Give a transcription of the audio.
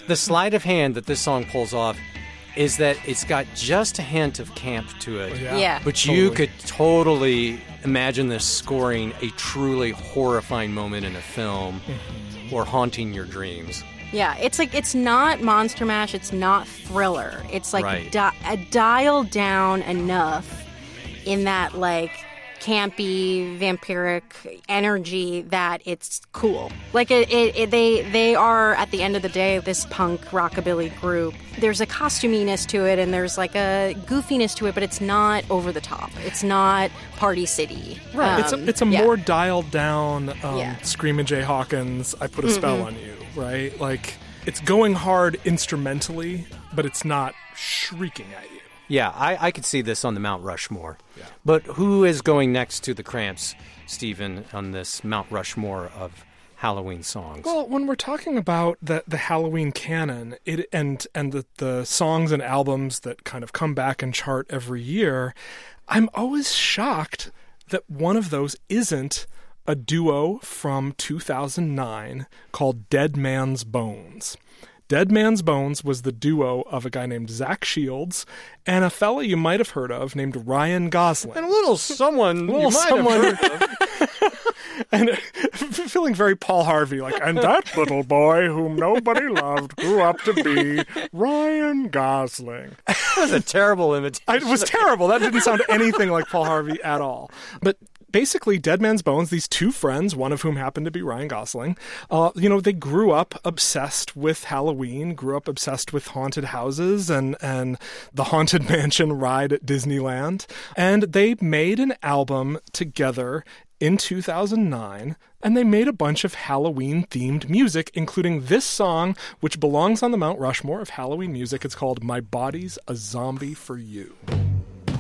The sleight of hand that this song pulls off is that it's got just a hint of camp to it. Yeah. But Totally. you could totally imagine this scoring a truly horrifying moment in a film or haunting your dreams. Yeah, it's like, it's not Monster Mash, it's not Thriller. It's like Right. dialed down enough in that, like, campy, vampiric energy that it's cool. Like, they are, at the end of the day, this punk rockabilly group. There's a costuminess to it, and there's, like, a goofiness to it, but it's not over the top. It's not Party City. Right. It's a yeah. more dialed down Yeah. Screamin' Jay Hawkins, I Put a Spell on You, right? Like, it's going hard instrumentally, but it's not shrieking at you. Yeah, I could see this on the Mount Rushmore. Yeah. But who is going next to the Cramps, Stephen, on this Mount Rushmore of Halloween songs? Well, when we're talking about the Halloween canon, and the songs and albums that kind of come back and chart every year, I'm always shocked that one of those isn't a duo from 2009 called Dead Man's Bones. Dead Man's Bones was the duo of a guy named Zach Shields and a fella you might have heard of named Ryan Gosling. And a little someone you might have heard of. And feeling very Paul Harvey, like, and that little boy whom nobody loved grew up to be Ryan Gosling. That was a terrible imitation. It was terrible. That didn't sound anything like Paul Harvey at all. But basically, Dead Man's Bones, these two friends, one of whom happened to be Ryan Gosling, they grew up obsessed with Halloween, grew up obsessed with haunted houses and the Haunted Mansion ride at Disneyland. And they made an album together in 2009, and they made a bunch of Halloween-themed music, including this song, which belongs on the Mount Rushmore of Halloween music. It's called My Body's a Zombie for You.